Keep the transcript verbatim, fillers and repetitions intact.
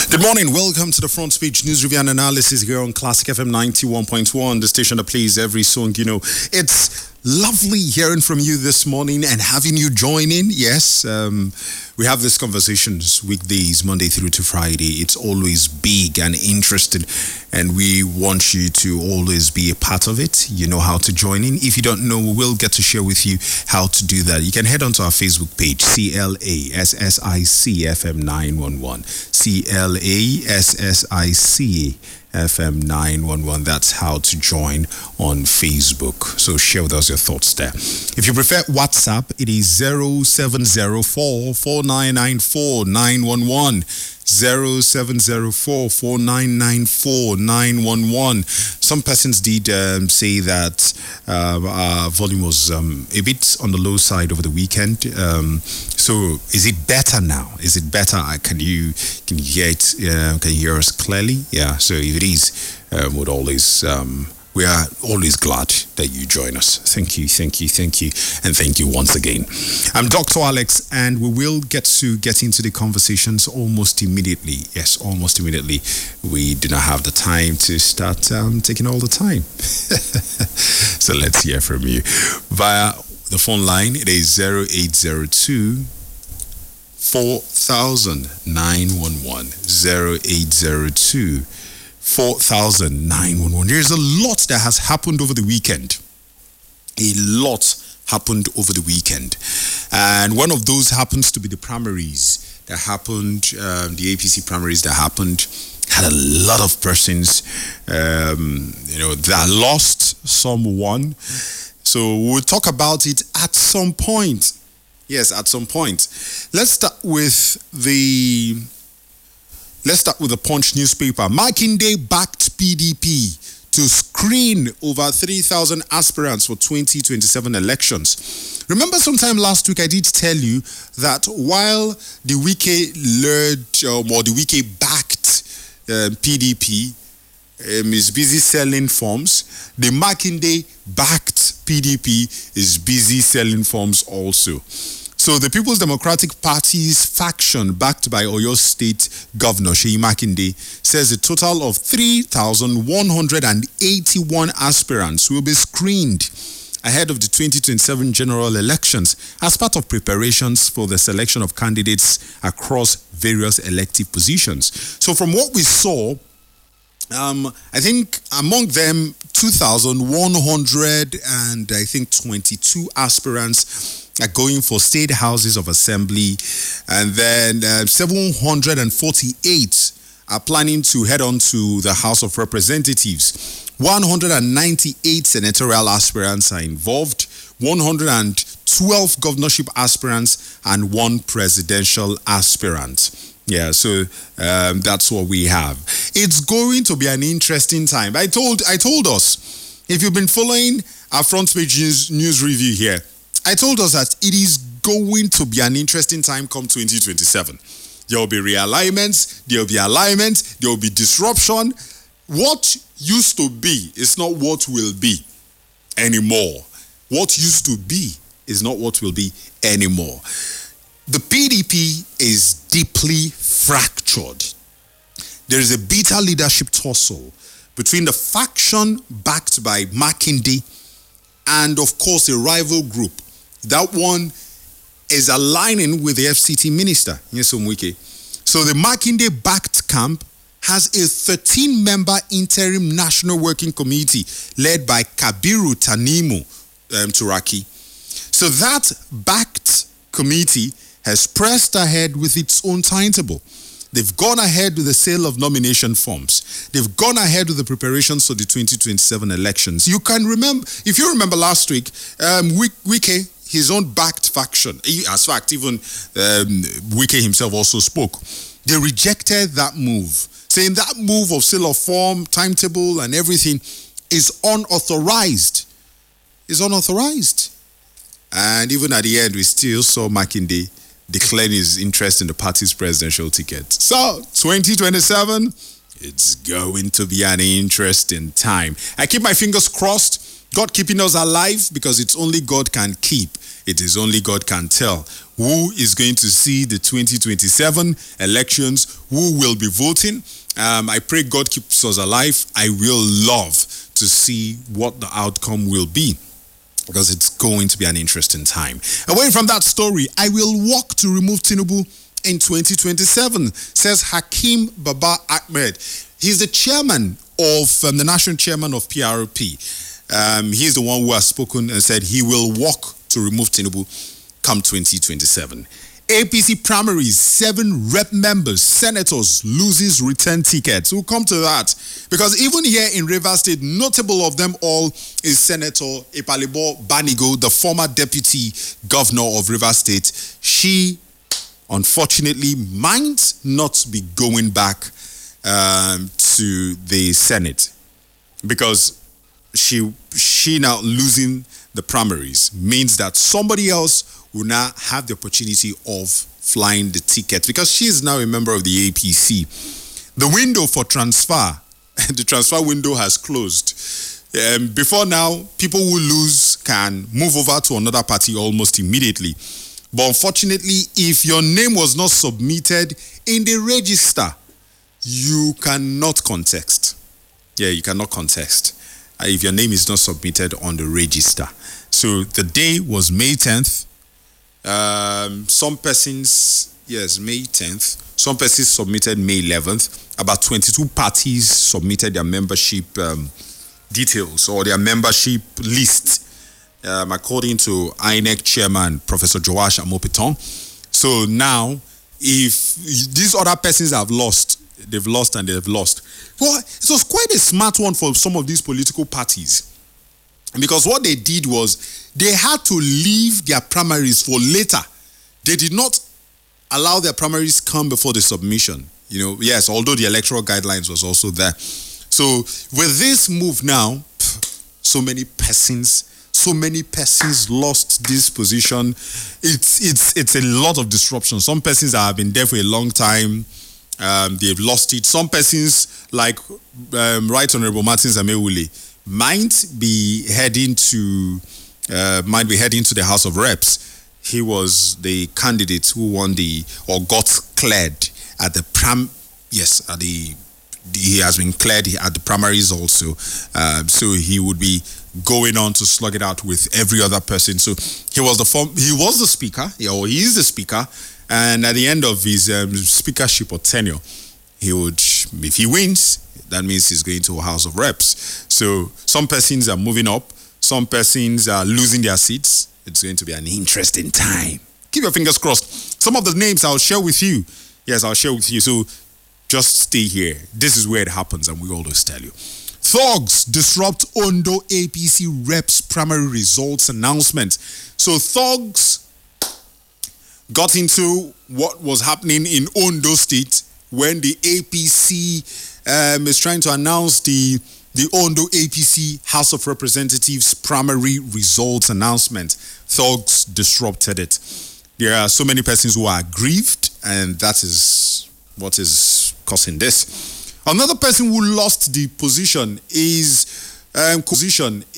Good morning. Welcome to the Front Page News Review and Analysis here on Classic F M ninety-one point one, the station that plays every song. You know, it's lovely hearing from you this morning and having you join in. Yes, um, we have these conversations weekdays, Monday through to Friday. It's always big and interesting, and we want you to always be a part of it. You know how to join in. If you don't know, we will get to share with you how to do that. You can head on to our Facebook page, C L A S S I C F M nine one one. C L A S S I C F M nine one one. That's how to join on Facebook. So share with us your thoughts there. If you prefer WhatsApp, it is zero seven zero four, four nine nine four, nine one one. zero seven zero four, four nine nine four, nine one one. Some persons did um, say that uh, our volume was um, a bit on the low side over the weekend. Um, so is it better now? Is it better? Can you can you hear it? Uh, can you hear us clearly? Yeah. So if it is, um, would always um, we are always glad that you join us. Thank you, thank you, thank you, and thank you once again. I'm Doctor Alex, and we will get to get into the conversations almost immediately. Yes, almost immediately. We do not have the time to start um, taking all the time. So let's hear from you. Via the phone line, it is zero eight zero two, four thousand, nine one one. zero eight zero two, four thousand, nine one one. There's a lot that has happened over the weekend. A lot happened over the weekend. And one of those happens to be the primaries that happened, um, the A P C primaries that happened. Had a lot of persons, um, you know, that lost, some won. So we'll talk about it at some point. Yes, at some point. Let's start with the... Let's start with the Punch newspaper. Makinde backed P D P to screen over three thousand aspirants for twenty twenty-seven elections. Remember sometime last week I did tell you that while the Wike led, um, or the Wike backed uh, P D P um, is busy selling forms, the Makinde backed P D P is busy selling forms also. So the People's Democratic Party's faction, backed by Oyo State Governor Seyi Makinde, says a total of three thousand one hundred eighty-one aspirants will be screened ahead of the twenty twenty-seven general elections as part of preparations for the selection of candidates across various elective positions. So from what we saw, um, I think among them, two thousand one hundred and I think twenty-two aspirants are going for state houses of assembly, and then uh, seven hundred forty-eight are planning to head on to the House of Representatives. one hundred ninety-eight senatorial aspirants are involved, one hundred twelve governorship aspirants, and one presidential aspirant. Yeah, so um, that's what we have. It's going to be an interesting time. I told I told us, if you've been following our Front Page News, news review here, I told us that it is going to be an interesting time come twenty twenty-seven. There will be realignments, there will be alignment, there will be disruption. What used to be is not what will be anymore. What used to be is not what will be anymore. The P D P is deeply fractured. There is a bitter leadership tussle between the faction backed by Makinde and, of course, a rival group. That one is aligning with the F C T minister, Nyesom Wike. So the Makinde-backed camp has a thirteen-member interim national working committee led by Kabiru Tanimu um, Turaki. So that backed committee has pressed ahead with its own timetable. They've gone ahead with the sale of nomination forms. They've gone ahead with the preparations for the twenty twenty-seven elections. You can remember, if you remember last week, um, Wike, his own backed faction, as fact, even um, Wike himself also spoke. They rejected that move, saying that move of sale of form, timetable, and everything is unauthorized. Is unauthorized. And even at the end, we still saw Makinde declaring his interest in the party's presidential ticket. So, twenty twenty-seven, it's going to be an interesting time. I keep my fingers crossed, God keeping us alive, because it's only God can keep It is only God can tell who is going to see the twenty twenty-seven elections, who will be voting. Um, I pray God keeps us alive. I will love to see what the outcome will be, because it's going to be an interesting time. Away from that story, I will work to remove Tinubu in twenty twenty-seven, says Hakeem Baba Ahmed. He's the chairman of, um, the national chairman of P R P. Um, he's the one who has spoken and said he will work to remove Tinubu come twenty twenty-seven. A P C primaries, seven rep members, senators loses return tickets. We'll come to that, because even here in Rivers State, notable of them all is Senator Ipalibo Banigo, the former deputy governor of Rivers State. She, unfortunately, might not be going back um, to the Senate, because she she now losing the primaries means that somebody else will now have the opportunity of flying the ticket, because she is now a member of the A P C. The window for transfer, the transfer window has closed. Um, before now, people who lose can move over to another party almost immediately. But unfortunately, if your name was not submitted in the register, you cannot contest. Yeah, you cannot contest uh, if your name is not submitted on the register. So the day was May tenth. Um, some persons, yes, May tenth. Some persons submitted May eleventh. About twenty-two parties submitted their membership um, details or their membership list, um, according to I N E C chairman, Professor Joash Amopiton. So now, if these other persons have lost, they've lost and they've lost. Well, it was quite a smart one for some of these political parties, because what they did was they had to leave their primaries for later. They did not allow their primaries come before the submission. You know, yes, although the electoral guidelines was also there. So with this move now, so many persons, so many persons lost this position. It's it's it's a lot of disruption. Some persons that have been there for a long time, um, they've lost it. Some persons, like um, Right Honorable Martins Amewule, might be heading to uh, might be heading to the House of Reps. He was the candidate who won the or got cleared at the pram. Yes, at the, the he has been cleared at the primaries also. Um, so he would be going on to slug it out with every other person. So he was the form. He was the speaker, or he is the speaker. And at the end of his um, speakership or tenure, he would, if he wins, that means he's going to a House of Reps. So some persons are moving up, some persons are losing their seats. It's going to be an interesting time. Keep your fingers crossed. Some of the names I'll share with you. Yes, I'll share with you. So just stay here. This is where it happens, and we always tell you. Thugs disrupt Ondo A P C reps primary results announcement. So thugs got into what was happening in Ondo State when the A P C um, is trying to announce the the Ondo A P C House of Representatives primary results announcement. Thugs disrupted it. There are so many persons who are aggrieved, and that is what is causing this. Another person who lost the position is um, position